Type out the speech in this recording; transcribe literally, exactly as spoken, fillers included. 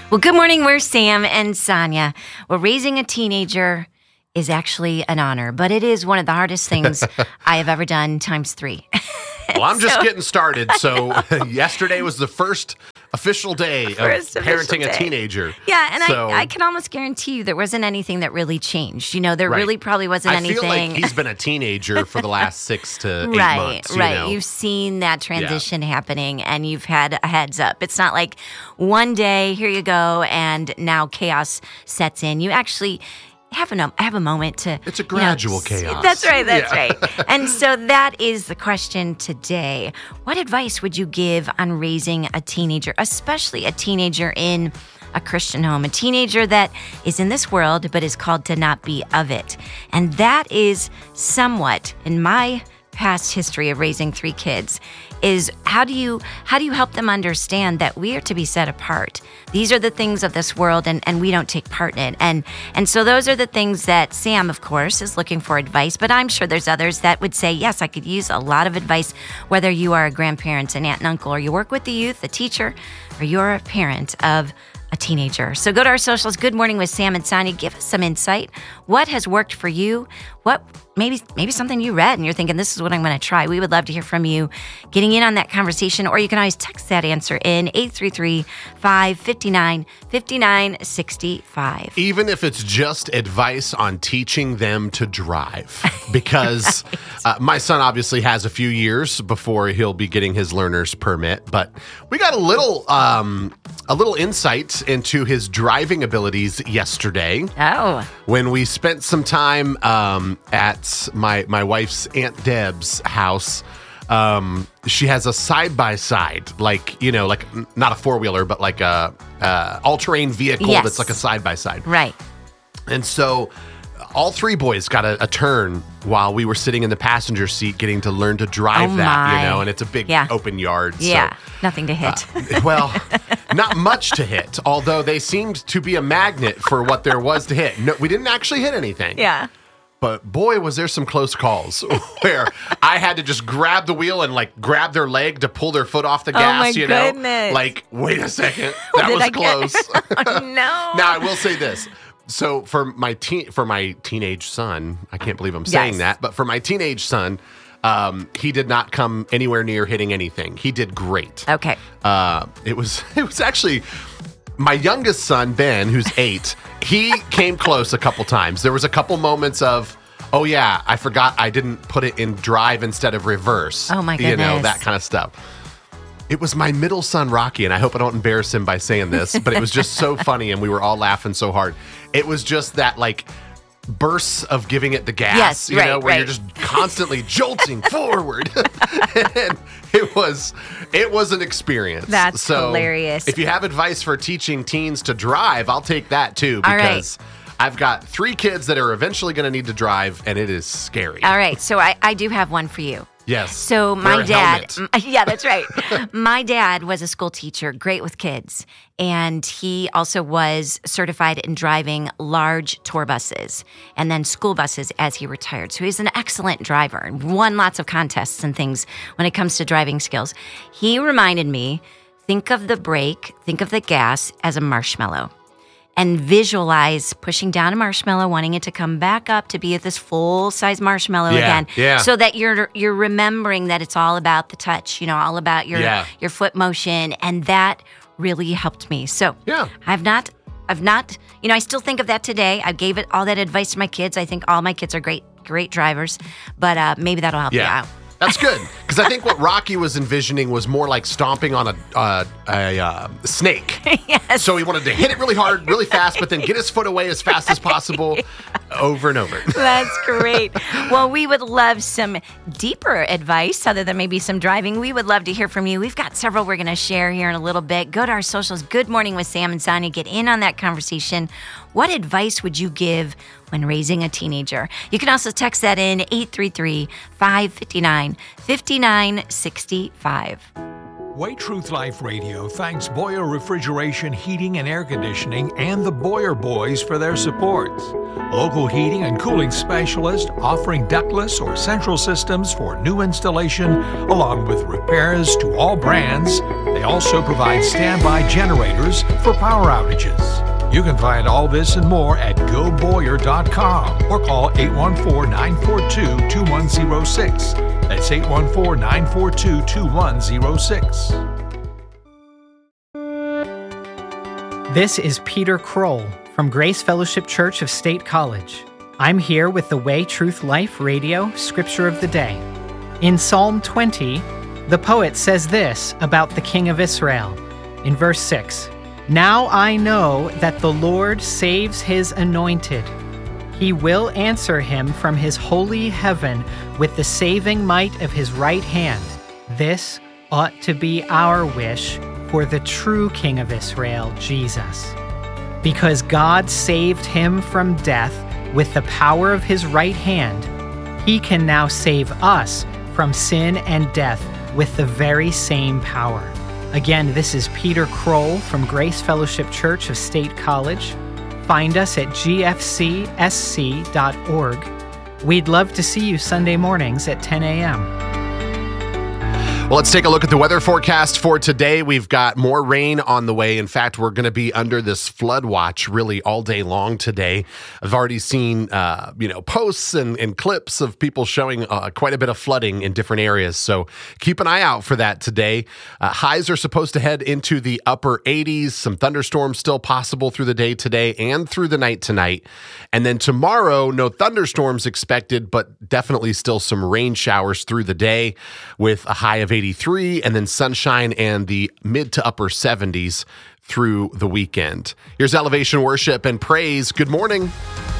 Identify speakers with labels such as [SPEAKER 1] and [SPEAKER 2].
[SPEAKER 1] Well, good morning. We're Sam and Sonia. Well, raising a teenager is actually an honor, but it is one of the hardest things I have ever done times three.
[SPEAKER 2] Well, I'm just
[SPEAKER 1] So-
[SPEAKER 2] getting started. So yesterday was the first official day
[SPEAKER 1] First
[SPEAKER 2] of
[SPEAKER 1] official
[SPEAKER 2] parenting a
[SPEAKER 1] day.
[SPEAKER 2] teenager.
[SPEAKER 1] Yeah, and
[SPEAKER 2] So-
[SPEAKER 1] I, I can almost guarantee you there wasn't anything that really changed. You know, there
[SPEAKER 2] Right.
[SPEAKER 1] really probably wasn't
[SPEAKER 2] I
[SPEAKER 1] anything.
[SPEAKER 2] feel like he's been a teenager for the last six to eight
[SPEAKER 1] right,
[SPEAKER 2] months. you
[SPEAKER 1] right.
[SPEAKER 2] know?
[SPEAKER 1] You've seen that transition happening and you've had a heads up. It's not like one day, here you go, and now chaos sets in. You actually have a, have a moment to...
[SPEAKER 2] It's a
[SPEAKER 1] you know,
[SPEAKER 2] gradual
[SPEAKER 1] s-
[SPEAKER 2] chaos.
[SPEAKER 1] That's right, that's
[SPEAKER 2] Yeah.
[SPEAKER 1] right. And so that is the question today. What advice would you give on raising a teenager, especially a teenager in a Christian home, a teenager that is in this world but is called to not be of it? And that is somewhat, in my past history of raising three kids, is how do you how do you help them understand that we are to be set apart? These are the things of this world, and, and we don't take part in it. And and so those are the things that Sam, of course, is looking for advice, but I'm sure there's others that would say, yes, I could use a lot of advice, whether you are a grandparent, an aunt and uncle, or you work with the youth, a teacher, or you're a parent of a teenager. So go to our socials, Good Morning with Sam and Sonia. Give us some insight. What has worked for you? What maybe maybe something you read and you're thinking, this is what I'm going to try. We would love to hear from you, getting in on that conversation, or you can always text that answer in eight three three, five five nine, five nine six five.
[SPEAKER 2] Even if it's just advice on teaching them to drive. Because uh, my son obviously has a few years before he'll be getting his learner's permit. But we got a little um, a little insight into his driving abilities yesterday
[SPEAKER 1] Oh,
[SPEAKER 2] when we spent some time um, at my, my wife's Aunt Deb's house. Um, she has a side-by-side, like, you know, like n- not a four-wheeler, but like a, uh all-terrain vehicle
[SPEAKER 1] Yes.
[SPEAKER 2] that's like a side-by-side.
[SPEAKER 1] right.
[SPEAKER 2] And so all three boys got a, a turn while we were sitting in the passenger seat getting to learn to drive
[SPEAKER 1] Oh,
[SPEAKER 2] that,
[SPEAKER 1] my.
[SPEAKER 2] you know, and it's a big
[SPEAKER 1] Yeah.
[SPEAKER 2] open yard.
[SPEAKER 1] Yeah,
[SPEAKER 2] So,
[SPEAKER 1] nothing to hit.
[SPEAKER 2] uh, well, not much to hit, although they seemed to be a magnet for what there was to hit. No, we didn't actually hit anything.
[SPEAKER 1] yeah.
[SPEAKER 2] But boy, was there some close calls where I had to just grab the wheel and like grab their leg to pull their foot off the
[SPEAKER 1] Oh,
[SPEAKER 2] gas,
[SPEAKER 1] my
[SPEAKER 2] you know?
[SPEAKER 1] goodness.
[SPEAKER 2] Like, wait a second. That
[SPEAKER 1] Did
[SPEAKER 2] was
[SPEAKER 1] I get-
[SPEAKER 2] close.
[SPEAKER 1] Oh, no.
[SPEAKER 2] Now, I will say this. So for my teen, for my teenage son, I can't believe I'm saying
[SPEAKER 1] Yes.
[SPEAKER 2] that, but for my teenage son, um, he did not come anywhere near hitting anything. He did great.
[SPEAKER 1] Okay.
[SPEAKER 2] Uh, it was it was actually my youngest son, Ben, who's eight. He came close a couple times. There was a couple moments of, oh yeah, I forgot I didn't put it in drive instead of reverse.
[SPEAKER 1] Oh, my
[SPEAKER 2] You know,
[SPEAKER 1] goodness.
[SPEAKER 2] that kind of stuff. It was my middle son, Rocky, and I hope I don't embarrass him by saying this, but it was just so funny, and we were all laughing so hard. It was just that, like, bursts of giving it the gas,
[SPEAKER 1] Yes,
[SPEAKER 2] you
[SPEAKER 1] right,
[SPEAKER 2] know, where you're
[SPEAKER 1] right.
[SPEAKER 2] just constantly jolting forward. And it was it was an experience.
[SPEAKER 1] That's
[SPEAKER 2] so
[SPEAKER 1] hilarious.
[SPEAKER 2] If you have advice for teaching teens to drive, I'll take that too,
[SPEAKER 1] All right.
[SPEAKER 2] because I've got three kids that are eventually going to need to drive, and it is scary.
[SPEAKER 1] All right. So I, I do have one for you.
[SPEAKER 2] Yes.
[SPEAKER 1] So my
[SPEAKER 2] Wear a
[SPEAKER 1] dad,
[SPEAKER 2] helmet.
[SPEAKER 1] m- yeah, that's right. My dad was a school teacher, great with kids, and he also was certified in driving large tour buses and then school buses as he retired. So he's an excellent driver and won lots of contests and things when it comes to driving skills. He reminded me, think of the brake, think of the gas as a marshmallow. And visualize pushing down a marshmallow, wanting it to come back up to be at this full-size marshmallow
[SPEAKER 2] Yeah,
[SPEAKER 1] again.
[SPEAKER 2] yeah.
[SPEAKER 1] So that you're you're remembering that it's all about the touch, you know, all about your
[SPEAKER 2] Yeah.
[SPEAKER 1] your foot motion, and that really helped me. So
[SPEAKER 2] Yeah.
[SPEAKER 1] I've not I've not, you know, I still think of that today. I gave it all that advice to my kids. I think all my kids are great great drivers, but uh, maybe that'll help you
[SPEAKER 2] Yeah.
[SPEAKER 1] out.
[SPEAKER 2] That's good, because I think what Rocky was envisioning was more like stomping on a uh, a uh, snake.
[SPEAKER 1] Yes.
[SPEAKER 2] So he wanted to hit it really hard, really fast, but then get his foot away as fast as possible, over and over.
[SPEAKER 1] That's great. Well, we would love some deeper advice other than maybe some driving. We would love to hear from you. We've got several we're going to share here in a little bit. Go to our socials, Good Morning with Sam and Sonia. Get in on that conversation. What advice would you give when raising a teenager? You can also text that in eight three three, five five nine, five nine six five.
[SPEAKER 3] Way Truth Life Radio thanks Boyer Refrigeration, Heating, and Air Conditioning and the Boyer Boys for their support. Local heating and cooling specialist offering ductless or central systems for new installation, along with repairs to all brands. They also provide standby generators for power outages. You can find all this and more at go boyer dot com or call eight one four, nine four two, two one zero six. That's eight one four, nine four two, two one zero six.
[SPEAKER 4] This is Peter Kroll from Grace Fellowship Church of State College. I'm here with the Way Truth Life Radio Scripture of the Day. In Psalm twenty, the poet says this about the King of Israel. In verse six, "Now I know that the Lord saves his anointed. He will answer him from his holy heaven with the saving might of his right hand." This ought to be our wish for the true King of Israel, Jesus. Because God saved him from death with the power of his right hand, he can now save us from sin and death with the very same power. Again, this is Peter Kroll from Grace Fellowship Church of State College. Find us at g f c s c dot org. We'd love to see you Sunday mornings at ten a.m.
[SPEAKER 2] Well, let's take a look at the weather forecast for today. We've got more rain on the way. In fact, we're going to be under this flood watch really all day long today. I've already seen, uh, you know, posts and, and clips of people showing uh, quite a bit of flooding in different areas. So keep an eye out for that today. Uh, highs are supposed to head into the upper eighties. Some thunderstorms still possible through the day today and through the night tonight. And then tomorrow, no thunderstorms expected, but definitely still some rain showers through the day with a high of eighty-three, and then sunshine and the mid to upper seventies through the weekend. Here's Elevation Worship and Praise. Good morning.